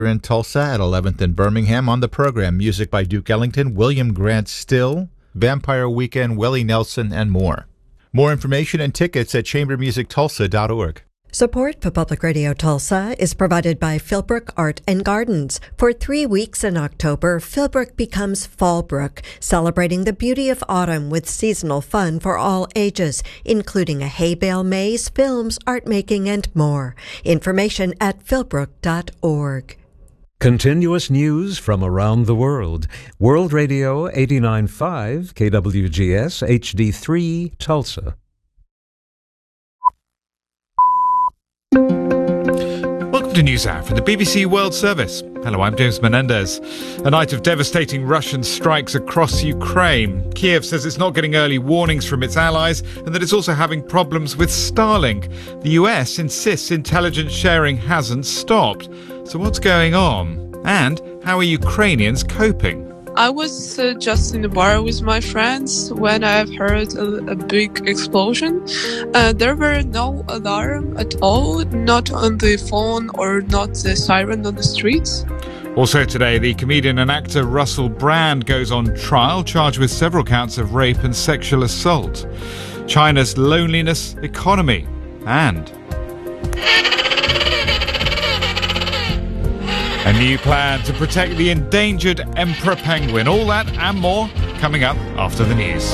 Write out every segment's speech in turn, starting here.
in Tulsa at 11th in Birmingham. On the program, music by Duke Ellington, William Grant Still, Vampire Weekend, Willie Nelson, and more. More information and tickets at chambermusictulsa.org. Support for Public Radio Tulsa is provided by Philbrook Art and Gardens. For 3 weeks in October, Philbrook becomes Fallbrook, celebrating the beauty of autumn with seasonal fun for all ages, including a hay bale maze, films, art making, and more. Information at philbrook.org. Continuous news from around the world. World Radio 89.5, KWGS HD3, Tulsa. Welcome to NewsHour from the BBC World Service. Hello, I'm James Menendez. A night of devastating Russian strikes across Ukraine. Kiev says it's not getting early warnings from its allies and that it's also having problems with Starlink. The US insists intelligence sharing hasn't stopped. So what's going on? And how are Ukrainians coping? I was just in the bar with my friends when I heard a big explosion. There were no alarm at all, not on the phone or not the siren on the streets. Also today, the comedian and actor Russell Brand goes on trial, charged with several counts of rape and sexual assault. China's loneliness economy and a new plan to protect the endangered emperor penguin. All that and more coming up after the news.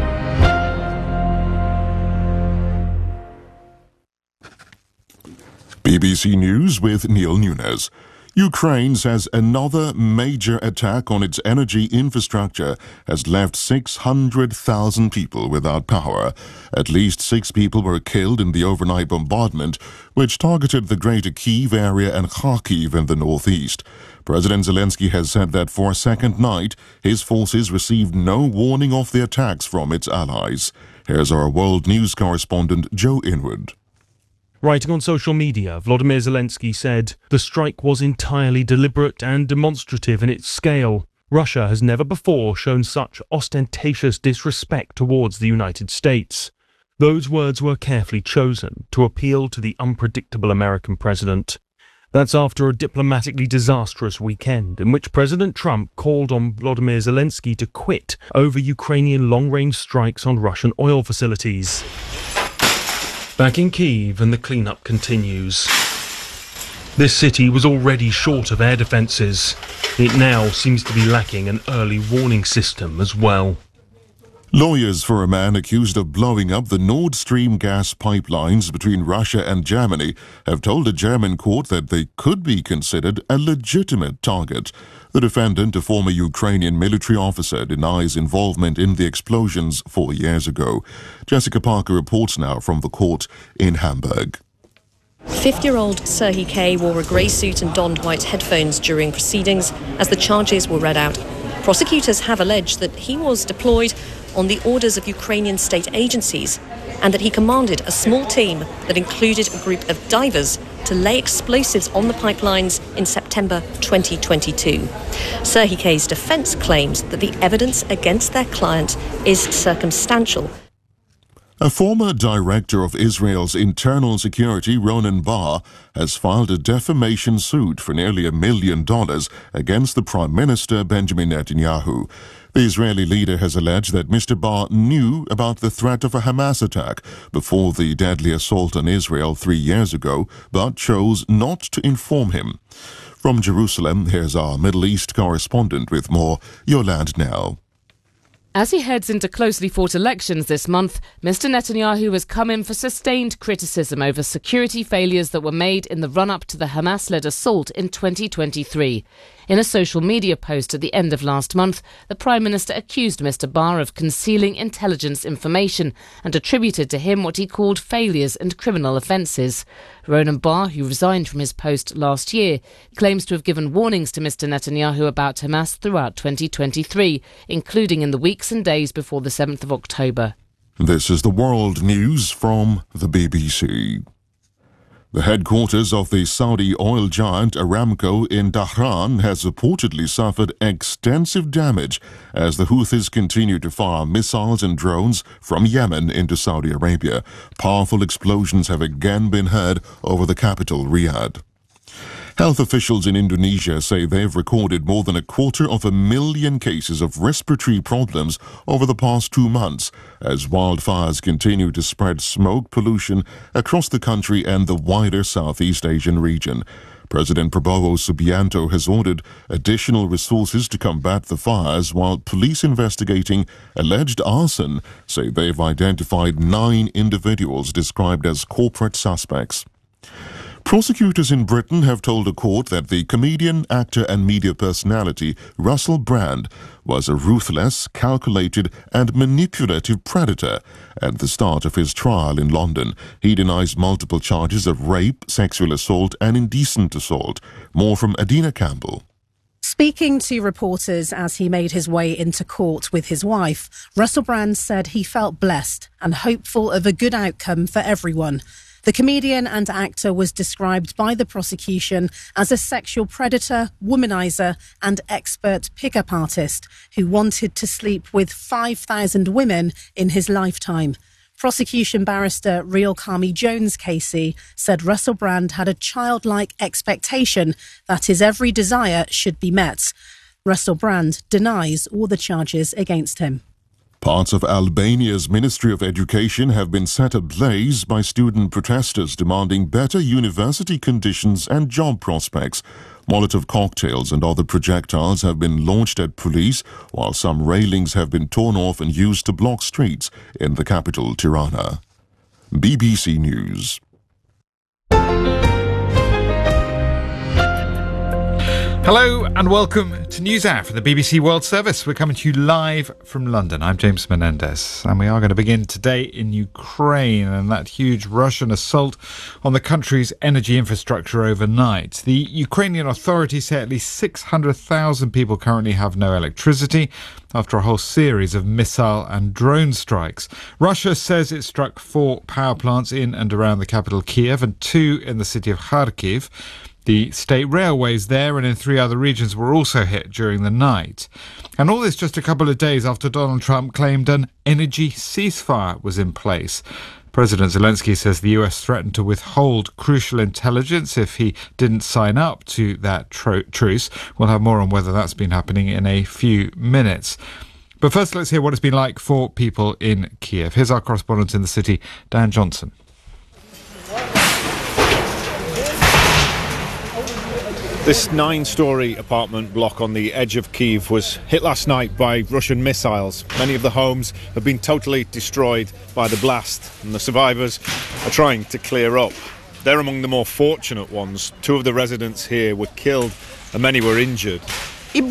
BBC News with Neil Nunes. Ukraine says another major attack on its energy infrastructure has left 600,000 people without power. At least 6 people were killed in the overnight bombardment, which targeted the greater Kyiv area and Kharkiv in the northeast. President Zelensky has said that for a second night, his forces received no warning of the attacks from its allies. Here's our world news correspondent, Joe Inwood. Writing on social media, Volodymyr Zelensky said, "The strike was entirely deliberate and demonstrative in its scale. Russia has never before shown such ostentatious disrespect towards the United States." Those words were carefully chosen to appeal to the unpredictable American president. That's after a diplomatically disastrous weekend in which President Trump called on Volodymyr Zelensky to quit over Ukrainian long-range strikes on Russian oil facilities. Back in Kyiv, and the cleanup continues. This city was already short of air defences. It now seems to be lacking an early warning system as well. Lawyers for a man accused of blowing up the Nord Stream gas pipelines between Russia and Germany have told a German court that they could be considered a legitimate target. The defendant, a former Ukrainian military officer, denies involvement in the explosions 4 years ago. Jessica Parker reports now from the court in Hamburg. 50-year-old Serhiy K. wore a grey suit and donned white headphones during proceedings as the charges were read out. Prosecutors have alleged that he was deployed on the orders of Ukrainian state agencies and that he commanded a small team that included a group of divers to lay explosives on the pipelines in September 2022. Serhiy K's defence claims that the evidence against their client is circumstantial. A former director of Israel's internal security, Ronen Bar, has filed a defamation suit for nearly $1 million against the Prime Minister Benjamin Netanyahu. The Israeli leader has alleged that Mr. Bar knew about the threat of a Hamas attack before the deadly assault on Israel 3 years ago, but chose not to inform him. From Jerusalem, here's our Middle East correspondent with more. Yolande Nell. As he heads into closely fought elections this month, Mr. Netanyahu has come in for sustained criticism over security failures that were made in the run-up to the Hamas-led assault in 2023. In a social media post at the end of last month, the Prime Minister accused Mr. Bar of concealing intelligence information and attributed to him what he called failures and criminal offences. Ronen Bar, who resigned from his post last year, claims to have given warnings to Mr. Netanyahu about Hamas throughout 2023, including in the weeks and days before the 7th of October. This is the world news from the BBC. The headquarters of the Saudi oil giant Aramco in Dhahran has reportedly suffered extensive damage as the Houthis continue to fire missiles and drones from Yemen into Saudi Arabia. Powerful explosions have again been heard over the capital, Riyadh. Health officials in Indonesia say they've recorded more than 250,000 cases of respiratory problems over the past 2 months as wildfires continue to spread smoke pollution across the country and the wider Southeast Asian region. President Prabowo Subianto has ordered additional resources to combat the fires, while police investigating alleged arson say they've identified 9 individuals described as corporate suspects. Prosecutors in Britain have told a court that the comedian, actor and media personality Russell Brand was a ruthless, calculated and manipulative predator. At the start of his trial in London, he denies multiple charges of rape, sexual assault and indecent assault. More from Adina Campbell. Speaking to reporters as he made his way into court with his wife, Russell Brand said he felt blessed and hopeful of a good outcome for everyone. The comedian and actor was described by the prosecution as a sexual predator, womanizer and expert pickup artist who wanted to sleep with 5,000 women in his lifetime. Prosecution barrister Real Kami Jones-Casey said Russell Brand had a childlike expectation that his every desire should be met. Russell Brand denies all the charges against him. Parts of Albania's Ministry of Education have been set ablaze by student protesters demanding better university conditions and job prospects. Molotov cocktails and other projectiles have been launched at police, while some railings have been torn off and used to block streets in the capital, Tirana. BBC News. Hello and welcome to NewsHour from the BBC World Service. We're coming to you live from London. I'm James Menendez, and we are going to begin today in Ukraine and that huge Russian assault on the country's energy infrastructure overnight. The Ukrainian authorities say at least 600,000 people currently have no electricity after a whole series of missile and drone strikes. Russia says it struck 4 power plants in and around the capital Kiev and 2 in the city of Kharkiv. The state railways there and in 3 other regions were also hit during the night. And all this just a couple of days after Donald Trump claimed an energy ceasefire was in place. President Zelensky says the US threatened to withhold crucial intelligence if he didn't sign up to that truce. We'll have more on whether that's been happening in a few minutes. But first, let's hear what it's been like for people in Kiev. Here's our correspondent in the city, Dan Johnson. This 9-storey apartment block on the edge of Kyiv was hit last night by Russian missiles. Many of the homes have been totally destroyed by the blast, and the survivors are trying to clear up. They're among the more fortunate ones. 2 of the residents here were killed and many were injured. I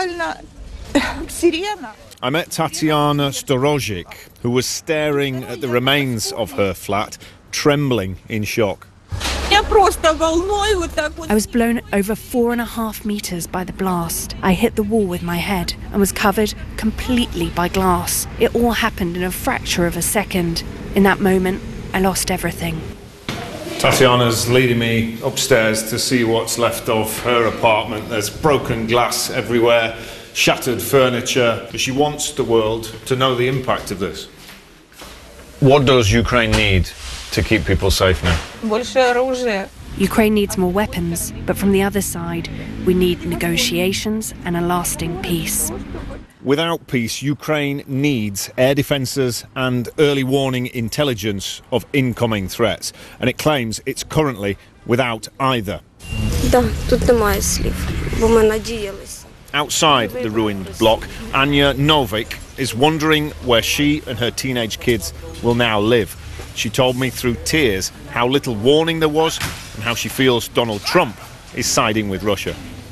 met Tatiana Storozhik, who was staring at the remains of her flat, trembling in shock. I was blown over 4.5 meters by the blast. I hit the wall with my head and was covered completely by glass. It all happened in a fraction of a second. In that moment, I lost everything. Tatiana's leading me upstairs to see what's left of her apartment. There's broken glass everywhere, shattered furniture. She wants the world to know the impact of this. What does Ukraine need to keep people safe now? Ukraine needs more weapons, but from the other side, we need negotiations and a lasting peace. Without peace, Ukraine needs air defences and early warning intelligence of incoming threats, and it claims it's currently without either. Outside the ruined block, Anya Novik is wondering where she and her teenage kids will now live. She told me through tears how little warning there was and how she feels Donald Trump is siding with Russia.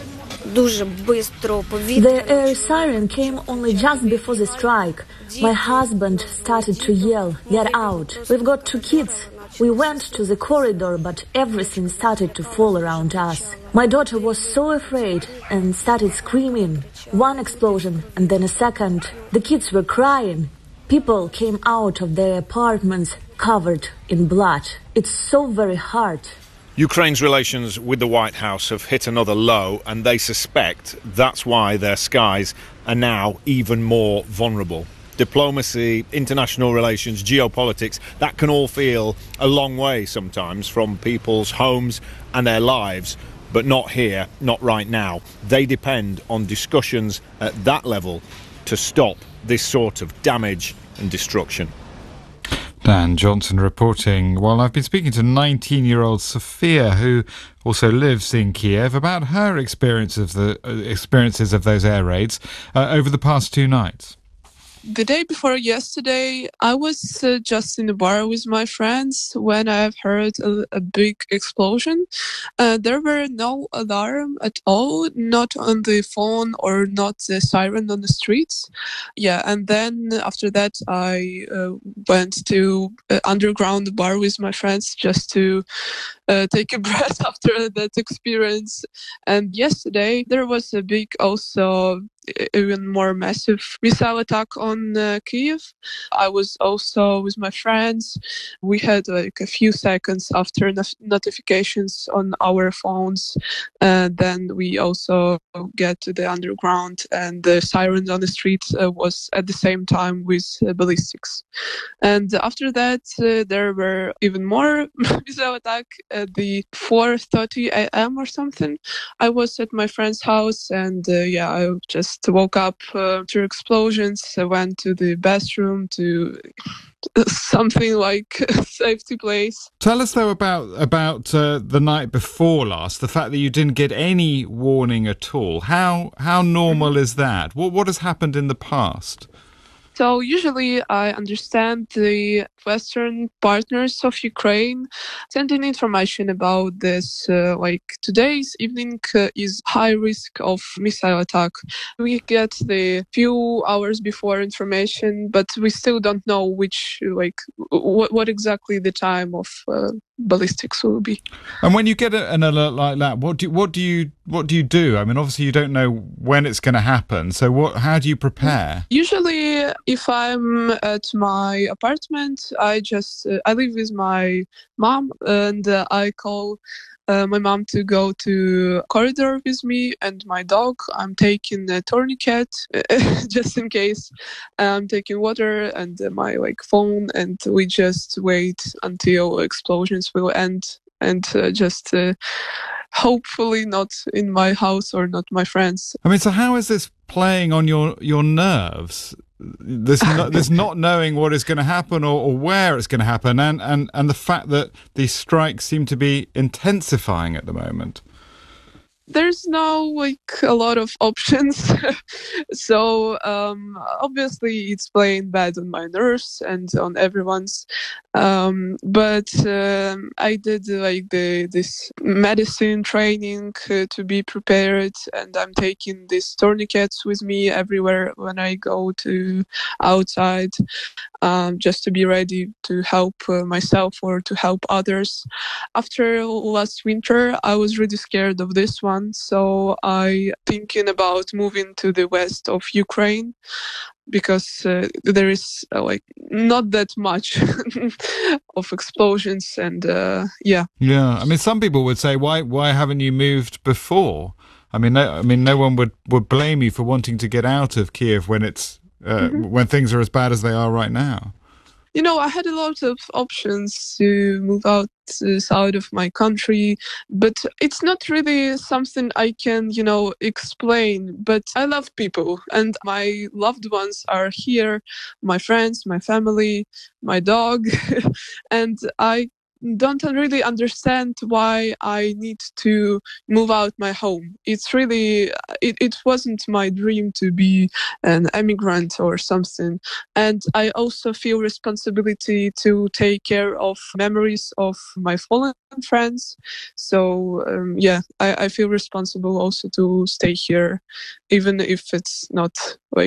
The air siren came only just before the strike. My husband started to yell, "Get out." We've got 2 kids. We went to the corridor, but everything started to fall around us. My daughter was so afraid and started screaming. 1 explosion and then a second. The kids were crying. People came out of their apartments covered in blood. It's so very hard. Ukraine's relations with the White House have hit another low, and they suspect that's why their skies are now even more vulnerable. Diplomacy, international relations, geopolitics, that can all feel a long way sometimes from people's homes and their lives. but not here, not right now. They depend on discussions at that level to stop this sort of damage and destruction. Dan Johnson reporting. Well, I've been speaking to 19-year-old Sophia, who also lives in Kiev, about her experiences of those air raids over the past 2 nights. The day before yesterday, I was just in a bar with my friends when I have heard a big explosion. There were no alarm at all, not on the phone or not the siren on the streets. Yeah, and then after that, I went to underground bar with my friends just to take a breath after that experience. And yesterday, there was a big, also even more massive missile attack on Kiev. I was also with my friends. We had like a few seconds after notifications on our phones. Then we also get to the underground, and the sirens on the street was at the same time with ballistics. And after that, there were even more missile attack at the 4:30 a.m. or something. I was at my friend's house, and I just woke up to explosions. I went to the bathroom, to something like a safety place. Tell us though about the night before last, the fact that you didn't get any warning at all. How normal is that? What has happened in the past? So usually I understand the Western partners of Ukraine sending information about this, like today's evening is high risk of missile attack. We get the few hours before information, but we still don't know what exactly the time of ballistics will be. And when you get an alert like that, what do you do? I mean, obviously you don't know when it's going to happen. So how do you prepare? Usually, if I'm at my apartment, I live with my mom, and I call my mom to go to corridor with me and my dog. I'm taking a tourniquet just in case. I'm taking water and my phone, and we just wait until explosions will end, and hopefully not in my house or not my friends. I mean, so how is this playing on your nerves? This not knowing what is going to happen or where it's going to happen, and the fact that these strikes seem to be intensifying at the moment. There's no a lot of options. So obviously it's playing bad on my nerves and on everyone's. But I did this medicine training to be prepared, and I'm taking these tourniquets with me everywhere when I go to outside, just to be ready to help myself or to help others. After last winter, I was really scared of this one. So I thinking about moving to the west of Ukraine, because there is not that much of explosions, and yeah. I mean, some people would say, why haven't you moved before? I mean, no one would blame you for wanting to get out of Kiev when it's when things are as bad as they are right now. I had a lot of options to move out of my country, but it's not really something I can, explain. But I love people, and my loved ones are here, my friends, my family, my dog, and I don't really understand why I need to move out my home. It's really, it wasn't my dream to be an immigrant or something. And I also feel responsibility to take care of memories of my fallen friends. So, I feel responsible also to stay here, even if it's not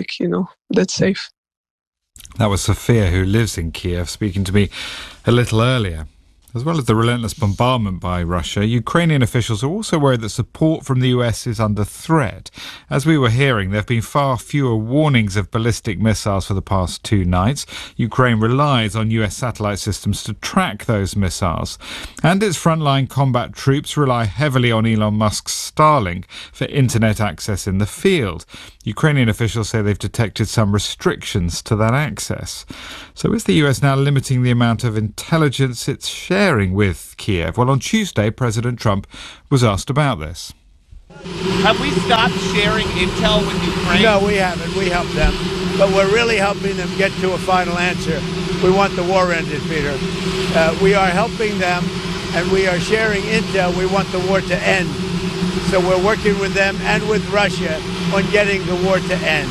that safe. That was Sophia, who lives in Kiev, speaking to me a little earlier. As well as the relentless bombardment by Russia, Ukrainian officials are also worried that support from the US is under threat. As we were hearing, there have been far fewer warnings of ballistic missiles for the past 2 nights. Ukraine relies on US satellite systems to track those missiles. And its frontline combat troops rely heavily on Elon Musk's Starlink for internet access in the field. Ukrainian officials say they've detected some restrictions to that access. So is the US now limiting the amount of intelligence it's sharing sharing with Kiev? Well, on Tuesday, President Trump was asked about this. Have we stopped sharing intel with Ukraine? No, we haven't. We help them. But we're really helping them get to a final answer. We want the war ended, Peter. We are helping them, and we are sharing intel. We want the war to end. So we're working with them and with Russia on getting the war to end.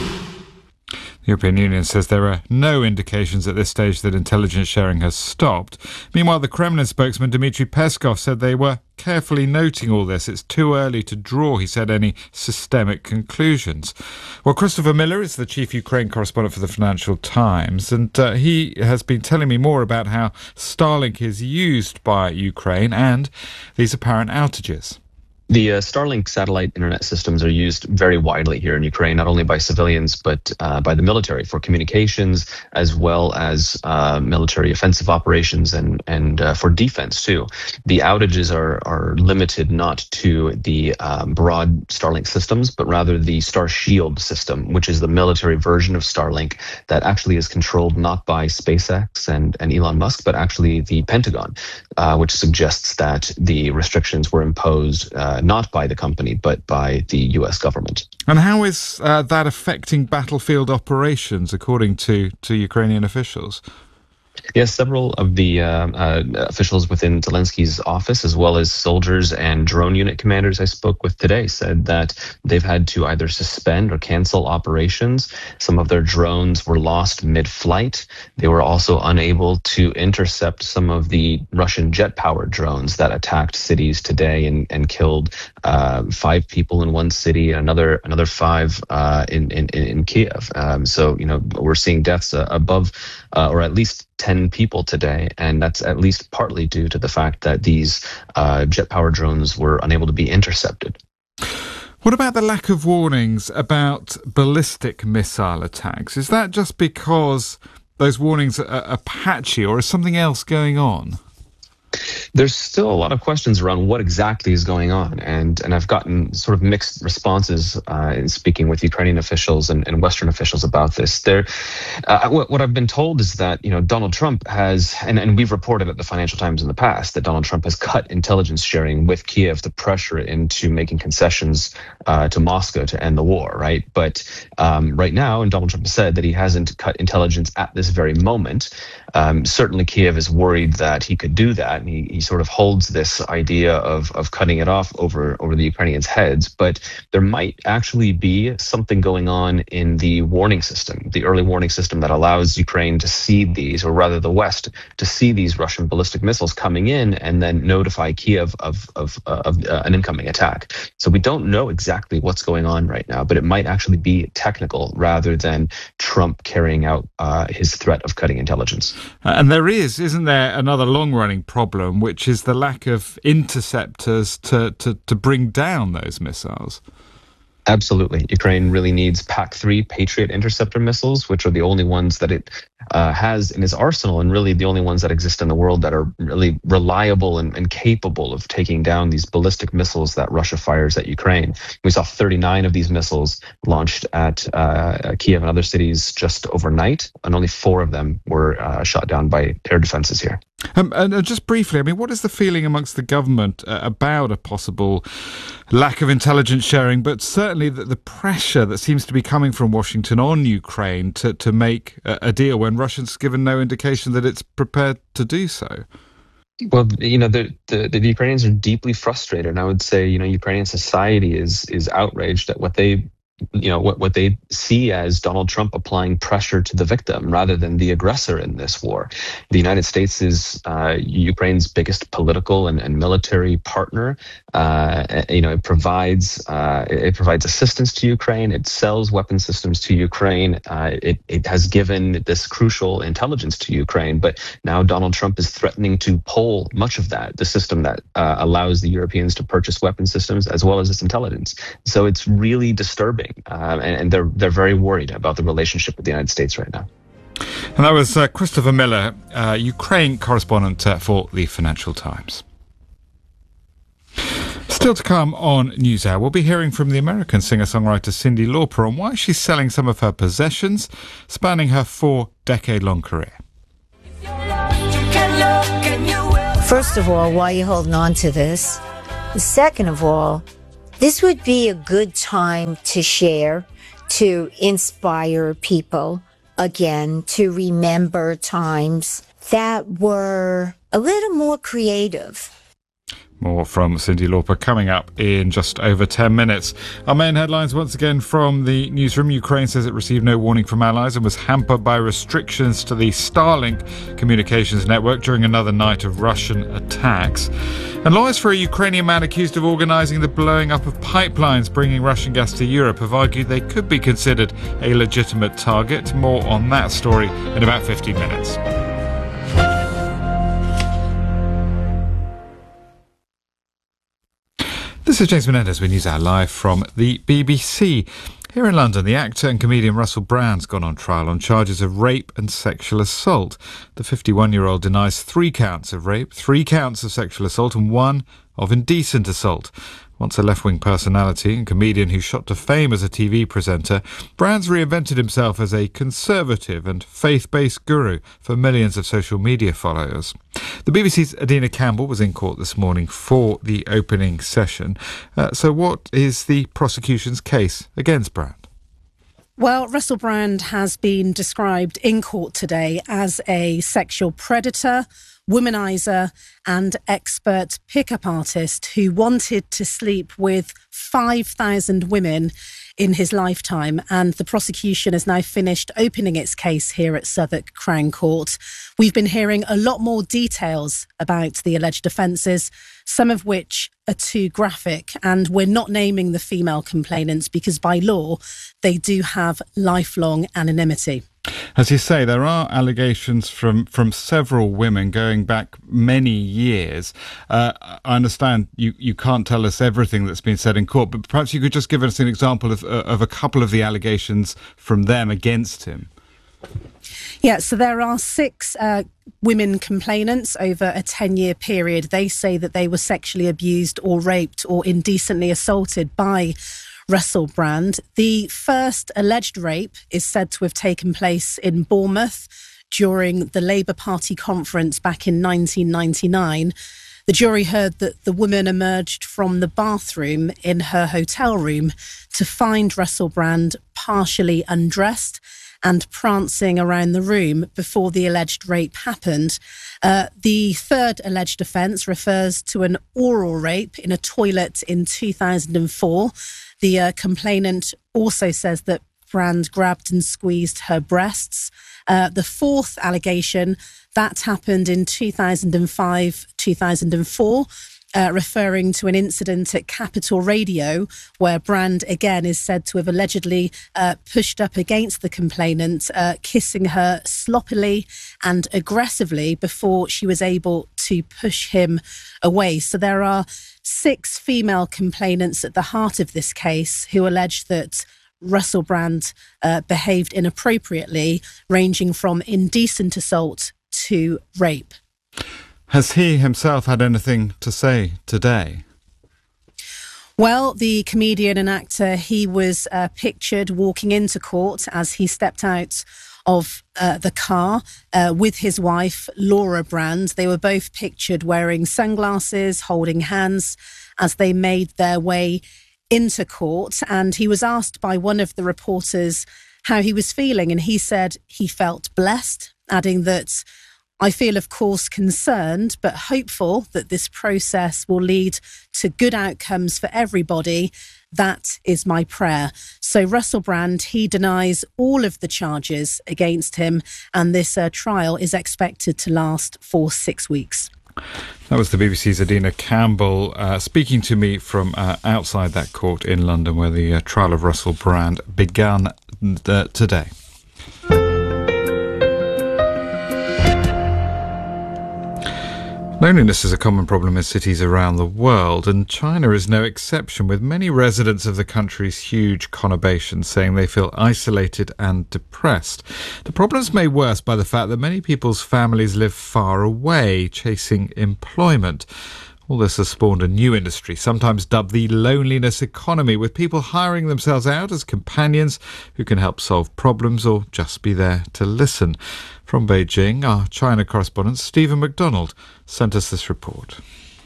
The European Union says there are no indications at this stage that intelligence sharing has stopped. Meanwhile, the Kremlin spokesman Dmitry Peskov said they were carefully noting all this. It's too early to draw, he said, any systemic conclusions. Well, Christopher Miller is the chief Ukraine correspondent for the Financial Times, and he has been telling me more about how Starlink is used by Ukraine and these apparent outages. The Starlink satellite internet systems are used very widely here in Ukraine, not only by civilians, but by the military for communications, as well as military offensive operations and for defense, too. The outages are limited not to the broad Starlink systems, but rather the Starshield system, which is the military version of Starlink that actually is controlled not by SpaceX and Elon Musk, but actually the Pentagon, which suggests that the restrictions were imposed not by the company, but by the U.S. government. And how is that affecting battlefield operations, according to Ukrainian officials? Yes, several of the officials within Zelensky's office, as well as soldiers and drone unit commanders I spoke with today, said that they've had to either suspend or cancel operations. Some of their drones were lost mid-flight. They were also unable to intercept some of the Russian jet-powered drones that attacked cities today and killed 5 people in one city, another 5 in Kiev. So, we're seeing deaths above or at least 10 people today, and that's at least partly due to the fact that these jet-powered drones were unable to be intercepted. What about the lack of warnings about ballistic missile attacks? Is that just because those warnings are patchy, or is something else going on? There's still a lot of questions around what exactly is going on, and I've gotten sort of mixed responses in speaking with Ukrainian officials and Western officials about this. What I've been told is that Donald Trump has, and we've reported at the Financial Times in the past, that Donald Trump has cut intelligence sharing with Kiev to pressure it into making concessions to Moscow to end the war, right? But right now, and Donald Trump has said that he hasn't cut intelligence at this very moment. Certainly Kiev is worried that he could do that. He sort of holds this idea of cutting it off over the Ukrainians' heads, but there might actually be something going on in the warning system, the early warning system that allows Ukraine to see these, or rather the West, to see these Russian ballistic missiles coming in and then notify Kiev of an incoming attack. So we don't know exactly what's going on right now, but it might actually be technical rather than Trump carrying out his threat of cutting intelligence. And there isn't there, another long-running problem, which is the lack of interceptors to bring down those missiles? Absolutely. Ukraine really needs PAC-3 Patriot interceptor missiles, which are the only ones that it has in its arsenal, and really the only ones that exist in the world that are really reliable and capable of taking down these ballistic missiles that Russia fires at Ukraine. We saw 39 of these missiles launched at Kiev and other cities just overnight, and only 4 of them were shot down by air defenses here. And just briefly, what is the feeling amongst the government about a possible lack of intelligence sharing, but certainly the pressure that seems to be coming from Washington on Ukraine to make a deal when Russia's given no indication that it's prepared to do so? Well, the Ukrainians are deeply frustrated, and I would say, Ukrainian society is outraged at what they see as Donald Trump applying pressure to the victim rather than the aggressor in this war. The United States is Ukraine's biggest political and military partner. It provides assistance to Ukraine. It sells weapon systems to Ukraine. It has given this crucial intelligence to Ukraine. But now Donald Trump is threatening to pull much of that, the system that allows the Europeans to purchase weapon systems as well as this intelligence. So it's really disturbing. And they're very worried about the relationship with the United States right now. And that was Christopher Miller, Ukraine correspondent for the Financial Times. Still to come on NewsHour, we'll be hearing from the American singer-songwriter Cyndi Lauper on why she's selling some of her possessions, spanning her 4-decade-long career. First of all, why are you holding on to this? Second of all, this would be a good time to share, to inspire people again, to remember times that were a little more creative. More from Cyndi Lauper coming up in just over 10 minutes. Our main headlines once again from the newsroom. Ukraine says it received no warning from allies and was hampered by restrictions to the Starlink communications network during another night of Russian attacks. And lawyers for a Ukrainian man accused of organising the blowing up of pipelines bringing Russian gas to Europe have argued they could be considered a legitimate target. More on that story in about 15 minutes. This is James Menendez with NewsHour live from the BBC. Here in London, the actor and comedian Russell Brand's gone on trial on charges of rape and sexual assault. The 51-year-old denies 3 counts of rape, 3 counts of sexual assault and 1 of indecent assault. Once a left-wing personality and comedian who shot to fame as a TV presenter, Brand's reinvented himself as a conservative and faith-based guru for millions of social media followers. The BBC's Adina Campbell was in court this morning for the opening session. So what is the prosecution's case against Brand? Well, Russell Brand has been described in court today as a sexual predator, womanizer and expert pickup artist who wanted to sleep with 5,000 women in his lifetime. And the prosecution has now finished opening its case here at Southwark Crown Court. We've been hearing a lot more details about the alleged offences, some of which are too graphic. And we're not naming the female complainants because by law, they do have lifelong anonymity. As you say, there are allegations from several women going back many years. I understand you can't tell us everything that's been said in court, but perhaps you could just give us an example of a couple of the allegations from them against him. Yeah, so there are 6 women complainants over a 10-year period. They say that they were sexually abused or raped or indecently assaulted by Russell Brand. The first alleged rape is said to have taken place in Bournemouth during the Labour Party conference back in 1999. The jury heard that the woman emerged from the bathroom in her hotel room to find Russell Brand partially undressed and prancing around the room before the alleged rape happened. The third alleged offence refers to an oral rape in a toilet in 2004. The complainant also says that Brand grabbed and squeezed her breasts. The fourth allegation, that happened in 2005-2004, referring to an incident at Capital Radio where Brand again is said to have allegedly pushed up against the complainant, kissing her sloppily and aggressively before she was able to push him away. So there are 6 female complainants at the heart of this case who allege that Russell Brand behaved inappropriately, ranging from indecent assault to rape. Has he himself had anything to say today? Well, the comedian and actor, he was pictured walking into court as he stepped out of the car with his wife, Laura Brand. They were both pictured wearing sunglasses, holding hands as they made their way into court. And he was asked by one of the reporters how he was feeling. And he said he felt blessed, adding that, "I feel, of course, concerned, but hopeful that this process will lead to good outcomes for everybody. That is my prayer." So Russell Brand, he denies all of the charges against him, and this trial is expected to last for 6 weeks. That was the BBC's Adina Campbell speaking to me from outside that court in London where the trial of Russell Brand began today. Loneliness is a common problem in cities around the world, and China is no exception, with many residents of the country's huge conurbation saying they feel isolated and depressed. The problem's made worse by the fact that many people's families live far away, chasing employment. All this has spawned a new industry, sometimes dubbed the loneliness economy, with people hiring themselves out as companions who can help solve problems or just be there to listen. From Beijing, our China correspondent Stephen McDonald sent us this report.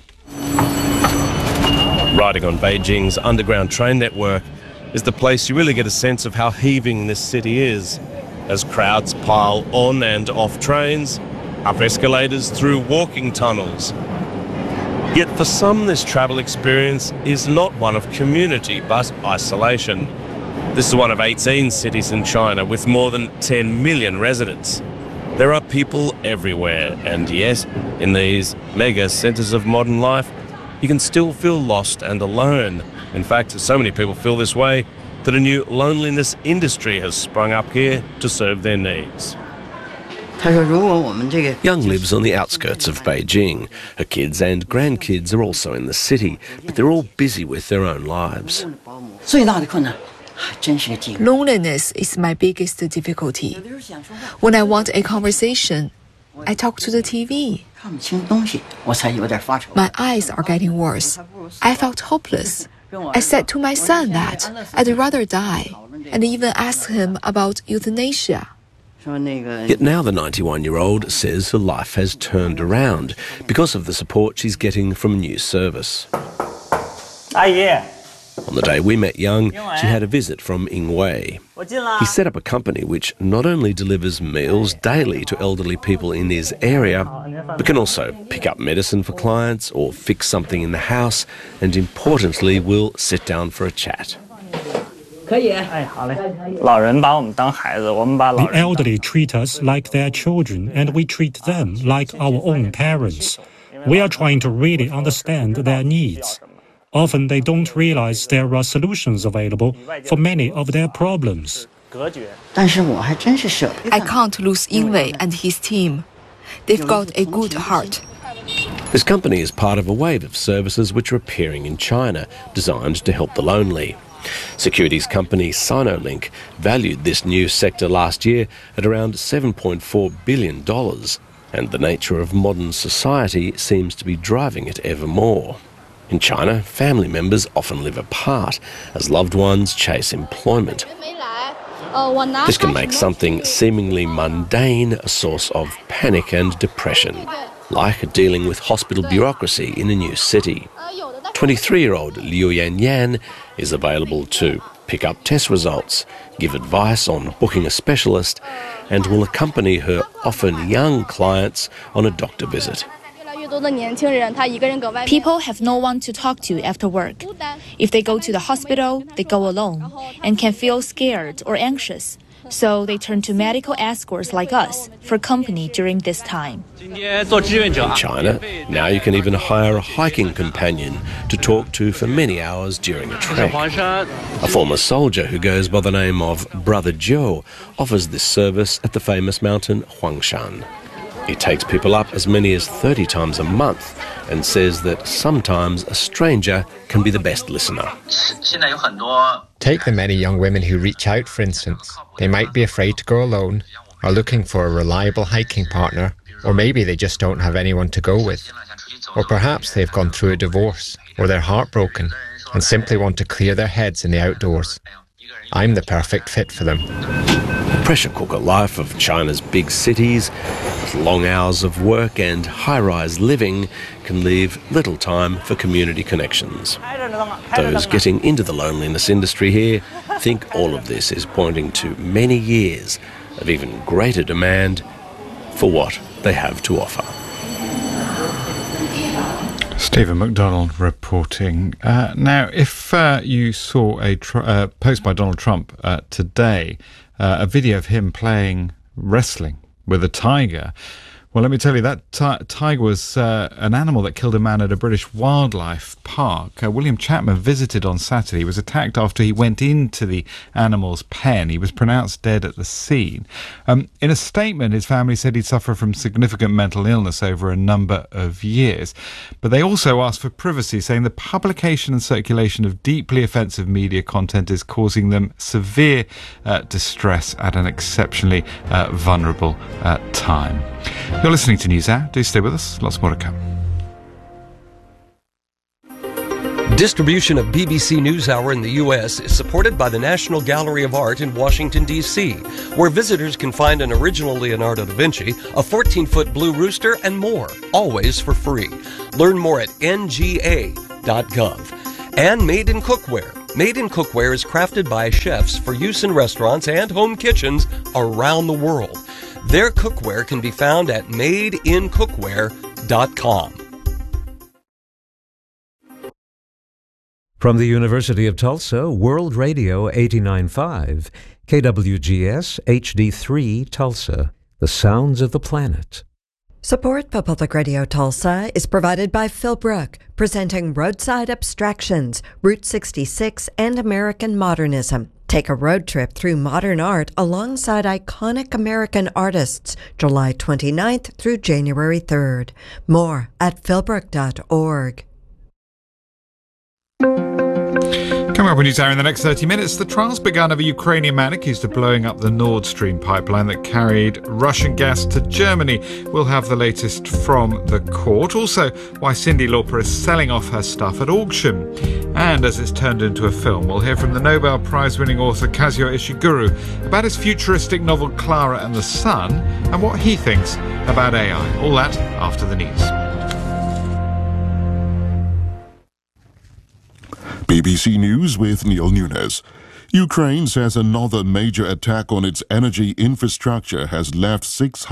Riding on Beijing's underground train network is the place you really get a sense of how heaving this city is, as crowds pile on and off trains, up escalators, through walking tunnels. Yet for some, this travel experience is not one of community, but isolation. This is one of 18 cities in China with more than 10 million residents. There are people everywhere, and yes, in these mega centres of modern life, you can still feel lost and alone. In fact, so many people feel this way that a new loneliness industry has sprung up here to serve their needs. Young lives on the outskirts of Beijing. Her kids and grandkids are also in the city, but they're all busy with their own lives. Loneliness is my biggest difficulty. When I want a conversation, I talk to the TV. My eyes are getting worse. I felt hopeless. I said to my son that I'd rather die, and even asked him about euthanasia. Yet now the 91-year-old says her life has turned around because of the support she's getting from a new service. On the day we met Young, she had a visit from Ying Wei. He set up a company which not only delivers meals daily to elderly people in his area, but can also pick up medicine for clients or fix something in the house, and importantly, will sit down for a chat. The elderly treat us like their children, and we treat them like our own parents. We are trying to really understand their needs. Often they don't realize there are solutions available for many of their problems. I can't lose Ying Wei and his team. They've got a good heart. This company is part of a wave of services which are appearing in China, designed to help the lonely. Securities company Sinolink valued this new sector last year at around $7.4 billion, and the nature of modern society seems to be driving it ever more. In China, family members often live apart as loved ones chase employment. This can make something seemingly mundane a source of panic and depression, like dealing with hospital bureaucracy in a new city. 23-year-old Liu Yanyan is available to pick up test results, give advice on booking a specialist, and will accompany her often young clients on a doctor visit. People have no one to talk to after work. If they go to the hospital, they go alone and can feel scared or anxious. So they turn to medical escorts like us for company during this time. In China, now you can even hire a hiking companion to talk to for many hours during a trek. A former soldier who goes by the name of Brother Joe offers this service at the famous mountain Huangshan. He takes people up as many as 30 times a month and says that sometimes a stranger can be the best listener. Take the many young women who reach out, for instance. They might be afraid to go alone, are looking for a reliable hiking partner, or maybe they just don't have anyone to go with. Or perhaps they've gone through a divorce, or they're heartbroken, and simply want to clear their heads in the outdoors. I'm the perfect fit for them. The pressure cooker life of China's big cities, with long hours of work and high-rise living, can leave little time for community connections. Those getting into the loneliness industry here think all of this is pointing to many years of even greater demand for what they have to offer. Stephen McDonald reporting. Now, if you saw a post by Donald Trump today, a video of him playing wrestling with a tiger, well, let me tell you, that tiger was an animal that killed a man at a British wildlife park. William Chapman visited on Saturday. He was attacked after he went into the animal's pen. He was pronounced dead at the scene. In a statement, his family said he'd suffered from significant mental illness over a number of years. But they also asked for privacy, saying the publication and circulation of deeply offensive media content is causing them severe distress at an exceptionally vulnerable time. You're listening to NewsHour. Do stay with us. Lots more to come. distribution of BBC NewsHour in the U.S. is supported by the National Gallery of Art in Washington, D.C., where visitors can find an original Leonardo da Vinci, a 14-foot blue rooster, and more, always for free. Learn more at nga.gov. And Made in Cookware. Made in Cookware is crafted by chefs for use in restaurants and home kitchens around the world. Their cookware can be found at madeincookware.com. From the University of Tulsa, World Radio 89.5, KWGS HD3 Tulsa, the sounds of the planet. Support for Public Radio Tulsa is provided by Philbrook, presenting Roadside Abstractions, Route 66, and American Modernism. Take a road trip through modern art alongside iconic American artists, July 29th through January 3rd. More at philbrook.org. Coming up on NewsHour in the next 30 minutes, the trials begun of a Ukrainian man accused of blowing up the Nord Stream pipeline that carried Russian gas to Germany. We'll have the latest from the court. Also, why Cyndi Lauper is selling off her stuff at auction. And as it's turned into a film, we'll hear from the Nobel Prize-winning author Kazuo Ishiguro about his futuristic novel Clara and the Sun and what he thinks about AI. All that after the news. BBC News with Neil Nunes. Ukraine says another major attack on its energy infrastructure has left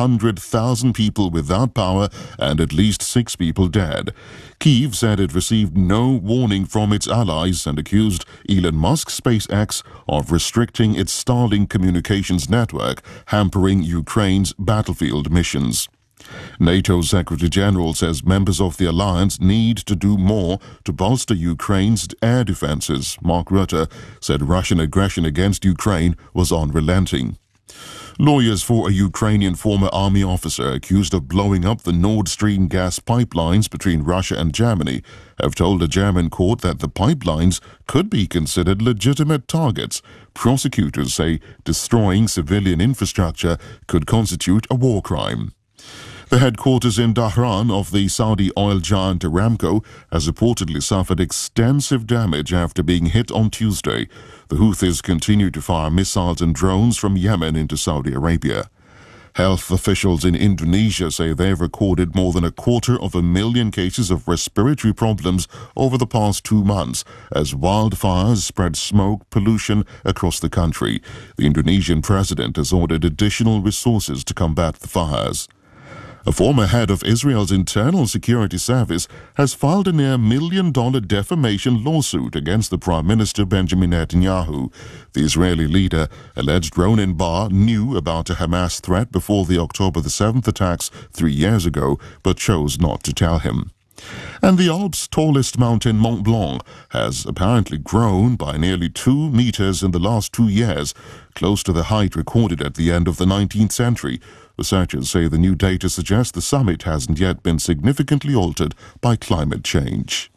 600,000 people without power and at least 6 people dead. Kyiv said it received no warning from its allies and accused Elon Musk's SpaceX of restricting its Starlink communications network, hampering Ukraine's battlefield missions. NATO Secretary General says members of the alliance need to do more to bolster Ukraine's air defenses. Mark Rutte said Russian aggression against Ukraine was unrelenting. Lawyers for a Ukrainian former army officer accused of blowing up the Nord Stream gas pipelines between Russia and Germany have told a German court that the pipelines could be considered legitimate targets. Prosecutors say destroying civilian infrastructure could constitute a war crime. The headquarters in Dhahran of the Saudi oil giant Aramco has reportedly suffered extensive damage after being hit on Tuesday. The Houthis continue to fire missiles and drones from Yemen into Saudi Arabia. Health officials in Indonesia say they've recorded more than 250,000 cases of respiratory problems over the past 2 months as wildfires spread smoke pollution across the country. The Indonesian president has ordered additional resources to combat the fires. A former head of Israel's Internal Security Service has filed a near $1 million defamation lawsuit against the Prime Minister Benjamin Netanyahu. The Israeli leader alleged Ronen Bar knew about a Hamas threat before the October 7th attacks 3 years ago, but chose not to tell him. And the Alps' tallest mountain, Mont Blanc, has apparently grown by nearly 2 meters in the last 2 years, close to the height recorded at the end of the 19th century. Researchers say the new data suggests the summit hasn't yet been significantly altered by climate change.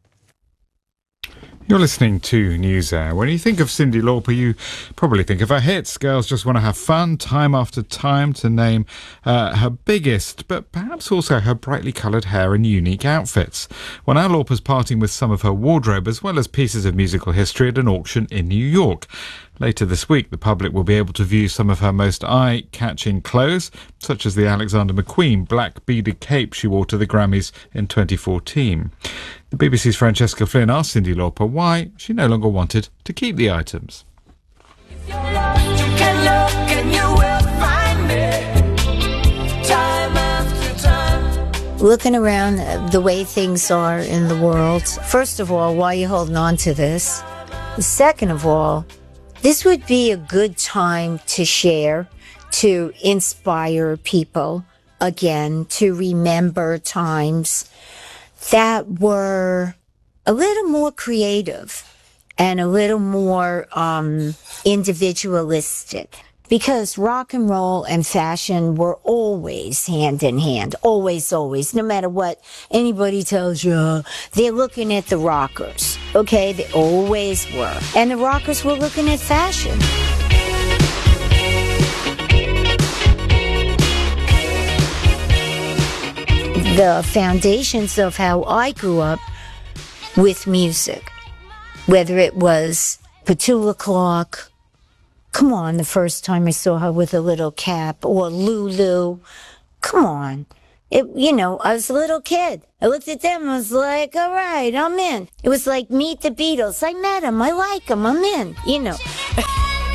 You're listening to NewsHour. When you think of Cyndi Lauper, you probably think of her hits. Girls Just Want to Have Fun, Time After Time, to name her biggest, but perhaps also her brightly coloured hair and unique outfits. Well, now Lauper's parting with some of her wardrobe as well as pieces of musical history at an auction in New York. Later this week, the public will be able to view some of her most eye-catching clothes, such as the Alexander McQueen black beaded cape she wore to the Grammys in 2014. The BBC's Francesca Flynn asked Cyndi Lauper why she no longer wanted to keep the items. Looking around the way things are in the world, first of all, why are you holding on to this? Second of all, this would be a good time to share, to inspire people, again, to remember times that were a little more creative and a little more individualistic. Because rock and roll and fashion were always hand in hand. Always, always. No matter what anybody tells you, they're looking at the rockers. Okay? They always were. And the rockers were looking at fashion. The foundations of how I grew up with music. Whether it was Petula Clark, come on, the first time I saw her with a little cap, or Lulu, come on. I was a little kid. I looked at them, I was like, all right, I'm in. It was like Meet the Beatles. I met them, I like them, I'm in,